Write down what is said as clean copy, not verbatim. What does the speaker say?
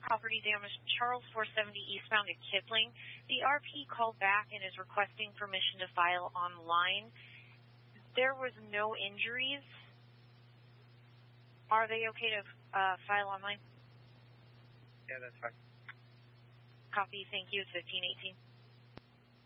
property damage, Charles 470 eastbound at Kipling. The RP called back and is requesting permission to file online. There was no injuries. Are they okay to file online? Yeah, that's fine. Copy. Thank you. It's 1518.